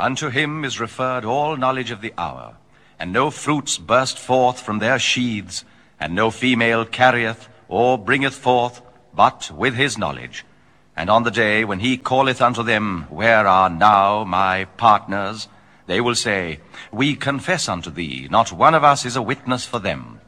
Unto him is referred all knowledge of the hour, and no fruits burst forth from their sheaths, and no female carrieth or bringeth forth, but with his knowledge. And on the day when he calleth unto them, Where are now my partners? They will say, We confess unto thee, not one of us is a witness for them.